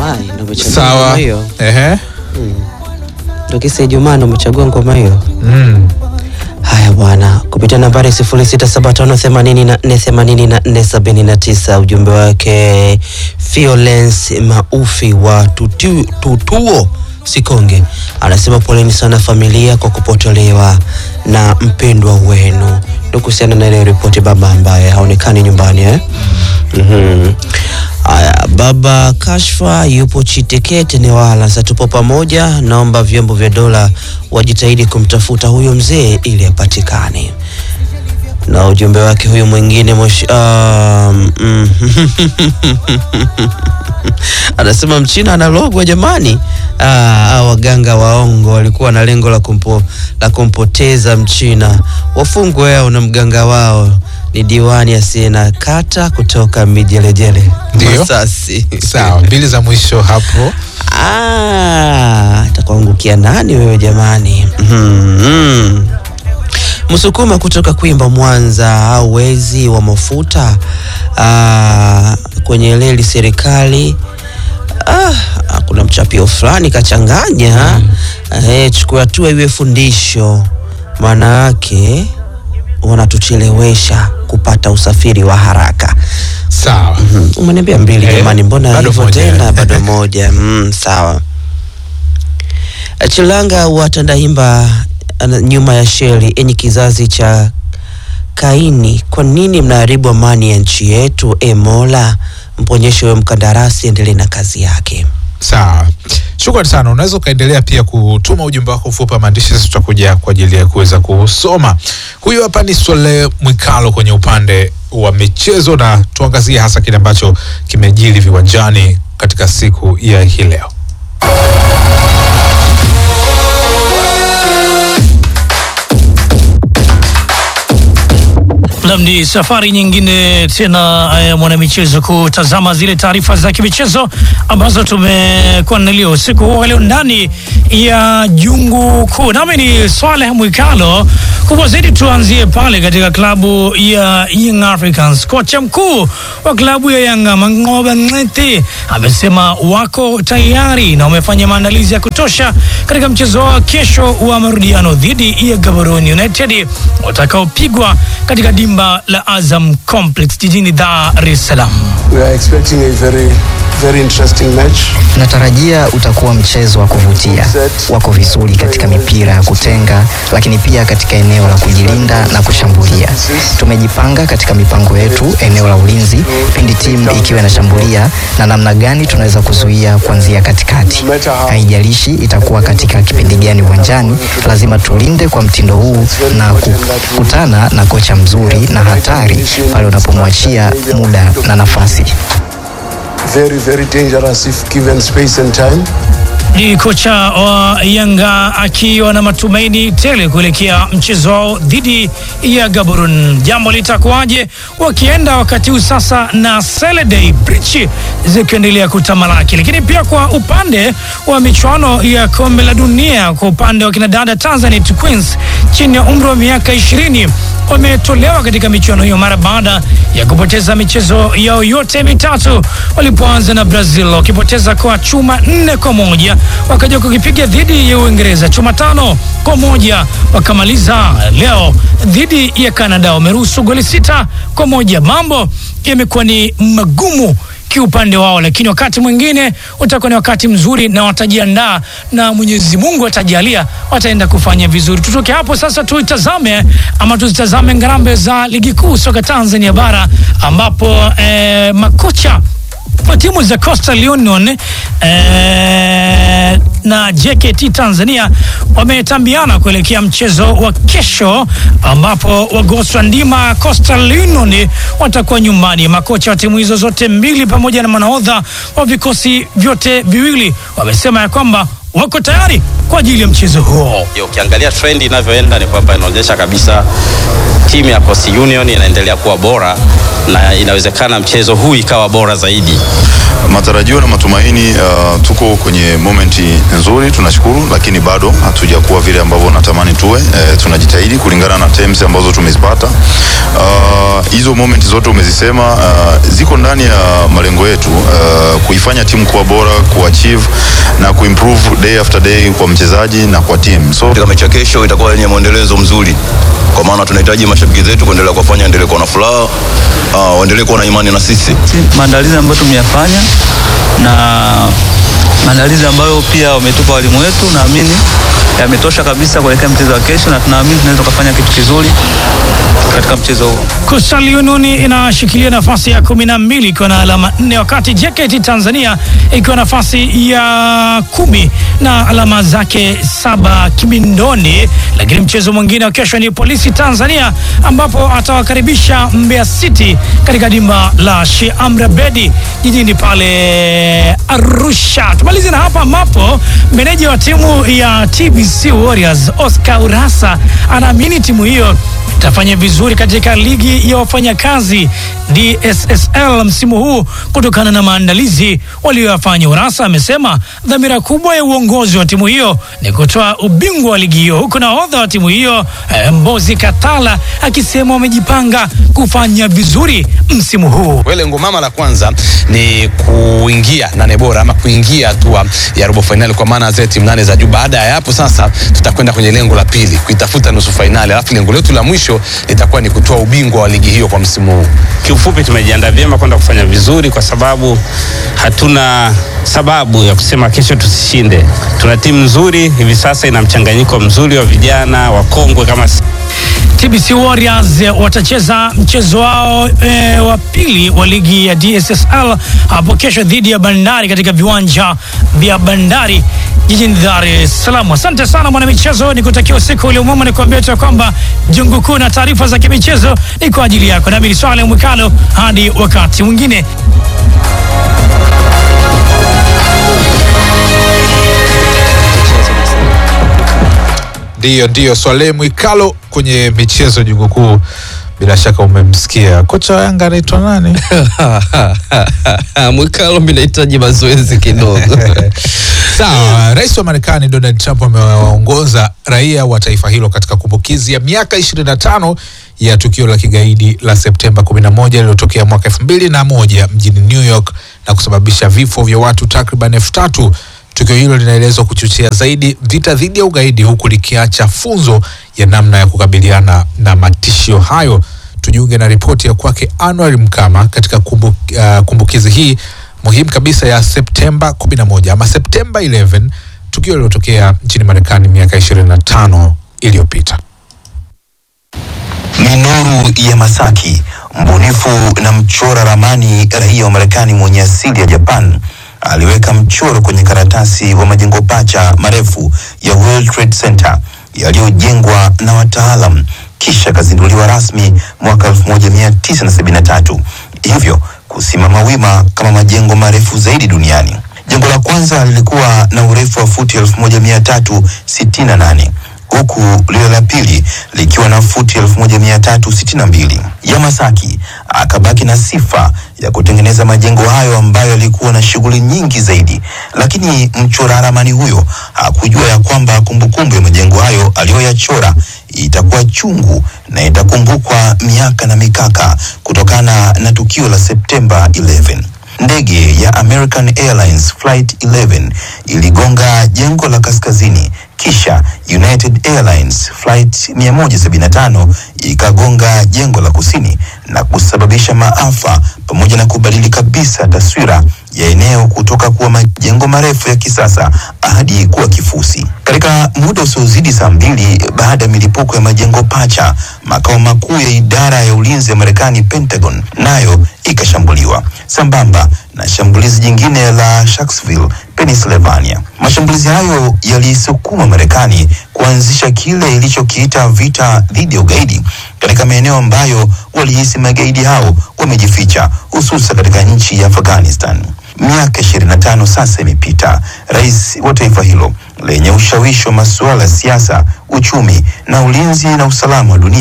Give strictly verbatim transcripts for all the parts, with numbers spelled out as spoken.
Hai, ndio umechagua Sawa. ngoma hiyo. Ehe. Mm. Ndio kisa Ijumaa ndio umechagua ngoma hiyo. Mm. Haya bwana, kupitia nambari sifuri sita saba tano themanini na nne themanini na nne sabini na tisa, ujumbe wake Violence Maufi wa tutu, Tutuo Sikonge anasema poleni sana familia kwa kupotelewa na mpendwa wenu. Ndio kuhusiana na ile ripoti baba ambaye haonekani nyumbani eh. Mhm. Aya, baba Kashfa yupo Chitekete Newala, sasa tupo pamoja, naomba vyombo vya dola wajitahidi kumtafuta huyo mzee ili apatikane. Na ujumbe wake huyo mwingine mosh, um, mm, anasema Mchina analogwa jamani. Ah, waganga waongo walikuwa na lengo la kumpo, la kumpoteza Mchina. Wafungwe yao na mganga wao ni diwani asiye na kata kutoka Mijelejele Masasi. Sawa, mbili za mwisho hapo. Ah, atakuangukia nani wewe jamani? Mhm. Msukuma kutoka Kwimba Mwanza, au wezi wa mafuta ah, kwenye leli serikali. Ah, kuna mchapio fulani kachanganya. Mm. Eh, chukua hatua iwe fundisho. Maana yake wanatuchelewesha kupata usafiri wa haraka. Sawa. Mm, umeniambia mbili Eh, jamani, mbona hivyo tena bado moja. Mm, sawa. Chilanga wa Tandahimba nyuma ya sheli, enyi kizazi cha Kaini, kwa nini mnaharibu amani ya nchi yetu? E Mola, mponyeshe wewe mkandarasi, endelee na kazi yake. Sawa. Shukrani sana. Unaweza ukaendelea pia kutuma ujumbe wako mfupi maandishi, sisi tutakuja kwa ajili ya kuweza kusoma. Huyu hapa ni Swale Mwikalo kwenye upande wa michezo, na tuangazie hasa kile ambacho kimejiri viwanjani katika siku ya hii leo. Ni safari nyingine tena ya mwanamichezo kutazama zile taarifa za kimichezo ambazo tumekuandalia usiku huu leo ndani ya Jungu Kuu. Nami ni Swale Mwikalo. Kubwa zaidi tuanzie pale katika klabu ya Young Africans. Kocha mkuu wa klabu ya Yanga Mangoba Ngeti amesema wako tayari na wamefanya maandalizi ya kutosha katika mchezo wa kesho wa marudiano dhidi ya Gaborone United utakaopigwa katika dimba la Azam Complex jijini Dar es Salaam. We are expecting a very very interesting match. Natarajia utakuwa mchezo wa kuvutia. Wako vizuri katika mipira ya kutenga, lakini pia katika eneo la kujilinda na kushambulia. Tumejipanga katika mipango yetu eneo la ulinzi pindi timu ikiwa inashambulia na namna gani tunaweza kuzuia kuanzia katikati. Haijalishi itakuwa katika kipindi gani uwanjani, lazima tulinde kwa mtindo huu na kukutana na kocha mzuri na hatari pale unapomwachia muda na nafasi. Very very dangerous if given space and time. Ni kocha wa Yanga akiwa na matumaini tele kuelekea mchezo wao dhidi ya Gaborone. Jambo litakuwaje wakienda wakati huu sasa na Saturday Bridge zikiendelea kutamalaki. Lakini pia kwa upande wa michuano ya kombe la dunia, kwa upande wa kina dada Tanzania Queens chini ya umri wa miaka ishirini wametolewa katika michuano hiyo mara baada ya kupoteza michezo yao yote mitatu. Walipoanza na Brazil wakipoteza kwa chuma nne kwa moja, wakaja kukipiga dhidi ya Uingereza chuma tano kwa moja, wakamaliza leo dhidi ya Canada wameruhusu goli sita kwa moja. Mambo yamekuwa ni magumu kiupande wao, lakini wakati mwingine utakuwa ni wakati mzuri na watajiandaa na Mwenyezi Mungu atajalia wataenda kufanya vizuri. Tutoke hapo sasa tuitazame ama tuzitazame ngarambe za ligi kuu soka Tanzania bara, ambapo eh, makocha wa timu za Coastal Union eh, na J K T Tanzania wametambiana kuelekea mchezo wa kesho, ambapo Wagoswa Ndima Coastal Union watakuwa nyumbani. Makocha wa timu hizo zote mbili pamoja na manahodha wa vikosi vyote viwili wamesema ya kwamba wako tayari kwa ajili ya mchezo huo. Ukiangalia trend inavyoenda ni kwamba inaonyesha kabisa timu ya Coastal Union inaendelea kuwa bora na inawezekana mchezo huu ikawa bora zaidi. Matarajio na matumaini, uh, tuko kwenye momenti nzuri, tunashukuru, lakini bado hatujakuwa vile ambavyo natamani tuwe. E, tunajitahidi kulingana na terms ambazo tumezipata. Uh, hizo momenti zote umezisema, uh, ziko ndani ya malengo yetu, uh, kuifanya timu kuwa bora, kuachieve na kuimprove day after day kwa mchezaji na kwa team. So katika mechi ya kesho itakuwa yenye muendelezo mzuri, kwa maana tunahitaji mashabiki zetu kuendelea kuwafanya endelee kuwa na furaha, uh, waendelee kuwa na imani na sisi. Maandalizi ambayo tumeyafanya na maandalizi ambayo pia wametupa walimu wetu, naamini yametosha kabisa kuelekea mchezo wa kesho, na tunaamini tunaweza kufanya kitu kizuri katika mchezo huo. Coastal Union inashikilia nafasi ya kumi na mbili ikiwa na alama nne, wakati J K T Tanzania ikiwa nafasi ya kumi na alama zake saba kibindoni. Lakini mchezo mwingine wa kesho ni Polisi Tanzania ambapo atawakaribisha Mbeya City katika dimba la Sheikh Amri Abeid jijini pale Arusha. Tumalize na hapa ambapo meneja wa timu ya T B C Warriors Oscar Urasa anaamini timu hiyo itafanya vizuri katika ligi ya wafanyakazi D S S L msimu huu kutokana na maandalizi waliyofanya. Urasa amesema dhamira kubwa ya uongozi wa timu hiyo ni kutoa ubingwa wa ligi hiyo, huku nahodha wa timu hiyo Mbozi Katala akisema wamejipanga kufanya vizuri msimu huu. Lengo mama la kwanza ni kuingia nane bora ama kuingia hatua ya robo finali kwa maana za timu nane za juu. Baada ya hapo sasa tutakwenda kwenye lengo la pili, kuitafuta nusu finali, alafu lengo letu la mwisho litakuwa ni kutoa ubingwa wa ligi hiyo kwa msimu huu. Kiufupi tumejiandaa vyema kwenda kufanya vizuri kwa sababu hatuna sababu ya kusema kesho tusishinde. Tuna timu nzuri hivi sasa, ina mchanganyiko mzuri wa vijana wakongwe kama T B C Warriors watacheza mchezo wao e, wa pili wa ligi ya D S S L hapo kesho dhidi ya Bandari katika viwanja vya Bandari jijini Dar es Salaam. Asante sana mwana michezo, nikutakia usiku ule mwema, nikwambia tu kwamba jungu kuu na taarifa za kimichezo ni kwa ajili yako. Na mimi Swale Mwikalo, hadi wakati mwingine. Ndio, ndio Swale Mwikalo kwenye michezo jungu kuu. Bila shaka umemsikia kocha wa Yanga anaitwa nani? Mwikalo, mimi nahitaji mazoezi kidogo. Sawa, Rais wa Marekani Donald Trump amewaongoza raia wa taifa hilo katika kumbukizi ya miaka ishirini na tano ya tukio la kigaidi la Septemba kumi na moja lililotokea mwaka elfu mbili na moja mjini New York na kusababisha vifo vya watu takriban elfu tatu. Tukio hilo linaelezwa kuchochea zaidi vita dhidi ya ugaidi, huku likiacha funzo ya namna ya kukabiliana na matishio hayo. Tujiunge na ripoti ya kwake Anwar Mkama katika kumbu, uh, kumbukizi hii muhimu kabisa ya Septemba kumi na moja ama Septemba eleven, tukio lililotokea nchini Marekani miaka ishirini na tano iliyopita. Minoru Yamasaki, mbunifu na mchora ramani raia wa Marekani mwenye asili ya Japan, aliweka mchoro kwenye karatasi wa majengo pacha marefu ya World Trade Center yaliyojengwa na wataalam, kisha kazinduliwa rasmi mwaka elfu moja mia tisa sabini na tatu, hivyo kusimama wima kama majengo marefu zaidi duniani. Jengo la kwanza lilikuwa na urefu wa futi elfu moja mia tatu sitini na nane, huku lile la pili likiwa na futi elfu moja mia tatu sitini na mbili. Yamasaki akabaki na sifa ya kutengeneza majengo hayo ambayo yalikuwa na shughuli nyingi zaidi, lakini mchora ramani huyo hakujua ya kwamba kumbukumbu ya majengo hayo aliyoyachora itakuwa chungu na itakumbukwa miaka na mikaka kutokana na tukio la Septemba eleven. Ndege ya American Airlines Flight eleven iligonga jengo la kaskazini, kisha United Airlines Flight mia moja sabini na tano ikagonga jengo la kusini na kusababisha maafa pamoja na kubadili kabisa taswira ya eneo kutoka kuwa majengo marefu ya kisasa hadi kuwa kifusi. Katika muda usiozidi saa mbili baada ya milipuko ya majengo pacha, makao makuu ya idara ya ulinzi ya Marekani Pentagon nayo ikashambuliwa sambamba na shambulizi jingine la Sharksville, Pennsylvania. Mashambulizi hayo yalisukuma Marekani kuanzisha kile ilichokiita vita dhidi ya ugaidi katika maeneo ambayo walihisi magaidi hao wamejificha, hususa katika nchi ya Afghanistan. Miaka ishirini na tano sasa imepita. Rais wa taifa hilo lenye ushawishi wa masuala ya siasa, uchumi na ulinzi na usalama wa dunia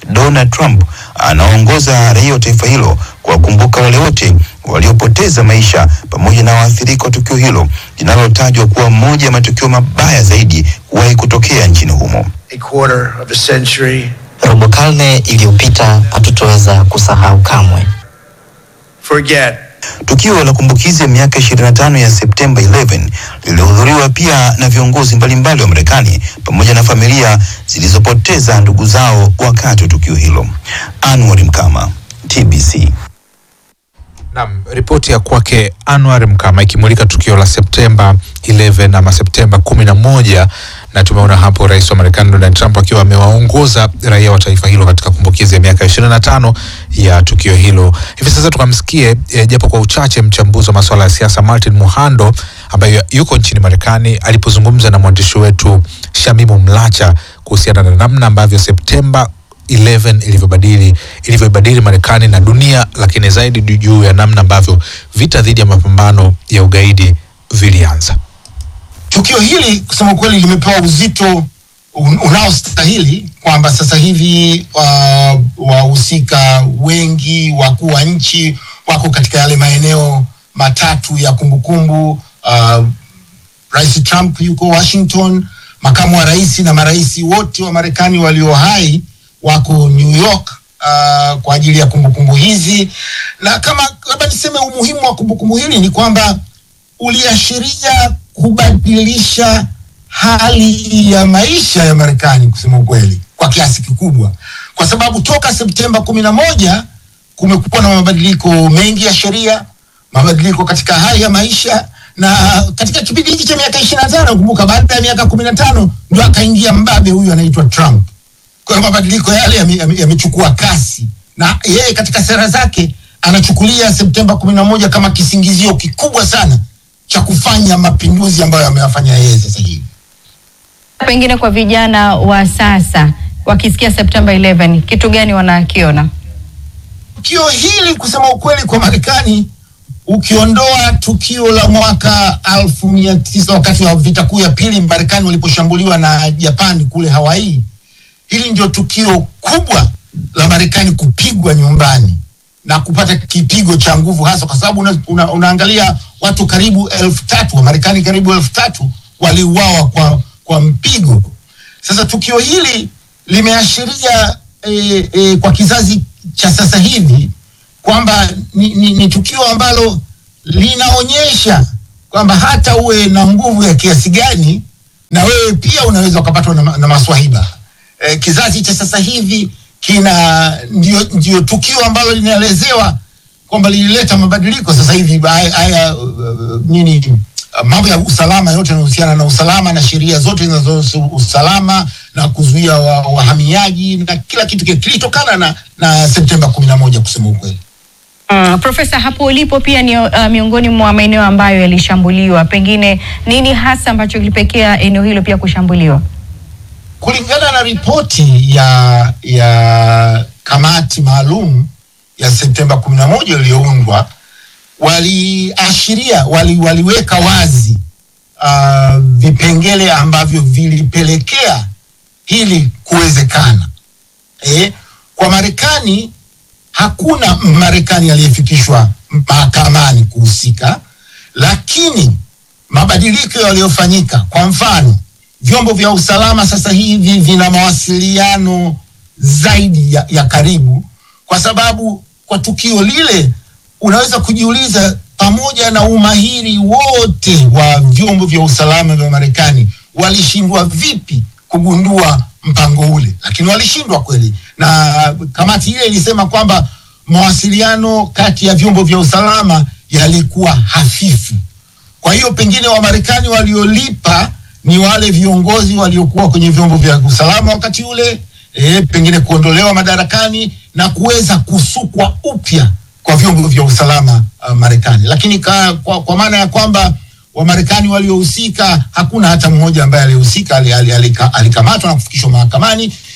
Donald Trump anaongoza raia wa taifa hilo kuwakumbuka wale wote waliopoteza maisha pamoja na waathirika wa tukio hilo linalotajwa kuwa moja ya matukio mabaya zaidi kuwahi kutokea nchini humo. A quarter of a century. Robo karne iliyopita hatutoweza kusahau kamwe. Forget. Tukio la kumbukizi ya miaka ishirini na tano ya Septemba eleven lilihudhuriwa pia na viongozi mbalimbali wa Marekani pamoja na familia zilizopoteza ndugu zao wakati wa tukio hilo. Anwar Mkama, T B C. Naam, ripoti ya kwake Anwar Mkama ikimulika tukio la Septemba eleven ama Septemba kumi na moja, na tumeona hapo Rais wa Marekani Donald Trump akiwa amewaongoza raia wa taifa hilo katika kumbukizi ya miaka ishirini na tano ya tukio hilo. Hivi sasa tukamsikie e, japo kwa uchache mchambuzi wa masuala ya siasa Martin Muhando ambaye yuko nchini Marekani alipozungumza na mwandishi wetu Shamimu Mlacha kuhusiana na namna ambavyo Septemba eleven ilivyobadili ilivyobadili Marekani na dunia, lakini zaidi juu ya namna ambavyo vita dhidi ya mapambano ya ugaidi vilianza. Tukio hili kusema kweli limepewa uzito unaostahili, kwamba sasa hivi uh, wahusika wengi wakuu wa nchi wako katika yale maeneo matatu ya kumbukumbu. Uh, Rais Trump yuko Washington, makamu wa rais na marais wote wa Marekani walio hai wako New York uh, kwa ajili ya kumbukumbu hizi. Na kama labda niseme umuhimu wa kumbukumbu hili ni kwamba uliashiria kubadilisha hali ya maisha ya Marekani kusema ukweli kwa kiasi kikubwa, kwa sababu toka Septemba kumi na moja kumekuwa na mabadiliko mengi ya sheria, mabadiliko katika hali ya maisha, na katika kipindi hiki cha miaka ishirini na tano, kumbuka baada ya miaka kumi na tano ndio akaingia mbabe huyu anaitwa Trump. Kwa mabadiliko yale yamechukua ya, ya kasi, na yeye katika sera zake anachukulia Septemba kumi na moja kama kisingizio kikubwa sana cha kufanya mapinduzi ambayo ameyafanya yeye sasa hivi. Pengine kwa vijana wa sasa wakisikia Septemba eleven, kitu gani wanakiona? Tukio hili kusema ukweli kwa Marekani, ukiondoa tukio la mwaka elfu moja mia tisa wakati wa vita kuu ya pili Marekani waliposhambuliwa na Japan kule Hawaii, hili ndio tukio kubwa la Marekani kupigwa nyumbani na kupata kipigo cha nguvu, hasa kwa sababu una, una, unaangalia watu karibu elfu tatu wa Marekani karibu elfu tatu waliuawa kwa kwa mpigo. Sasa tukio hili limeashiria e, e, kwa kizazi cha sasa hivi kwamba ni, ni, ni tukio ambalo linaonyesha kwamba hata uwe na nguvu ya kiasi gani na wewe pia unaweza ukapatwa na, na maswahiba. E, kizazi cha sasa hivi kina ndio, ndio tukio ambalo linaelezewa kwamba lilileta mabadiliko sasa hivi. Haya uh, nini uh, mambo ya usalama yote yanayohusiana na usalama na sheria zote zinazohusu usalama na kuzuia wahamiaji wa na kila kitu kilitokana na na Septemba kumi na moja kusema ukweli. Uh, Profesa, hapo ulipo pia ni uh, miongoni mwa maeneo ambayo yalishambuliwa. Pengine nini hasa ambacho kilipekea eneo hilo pia kushambuliwa? Kulingana na ripoti ya ya kamati maalum ya Septemba kumi na moja iliyoundwa, waliashiria wali, waliweka wazi uh, vipengele ambavyo vilipelekea hili kuwezekana. Eh, kwa Marekani hakuna Marekani aliyefikishwa mahakamani kuhusika, lakini mabadiliko yaliyofanyika, kwa mfano vyombo vya usalama sasa hivi vina mawasiliano zaidi ya, ya karibu, kwa sababu kwa tukio lile unaweza kujiuliza, pamoja na umahiri wote wa vyombo vya usalama vya Marekani, walishindwa vipi kugundua mpango ule? Lakini walishindwa kweli, na kamati ile ilisema kwamba mawasiliano kati ya vyombo vya usalama yalikuwa hafifu. Kwa hiyo pengine wa Marekani waliolipa ni wale viongozi waliokuwa kwenye vyombo vya usalama wakati ule, e, pengine kuondolewa madarakani na kuweza kusukwa upya kwa vyombo vya usalama uh, Marekani. Lakini ka, kwa, kwa maana ya kwamba wa Marekani waliohusika hakuna hata mmoja ambaye alihusika, alikamatwa na kufikishwa mahakamani.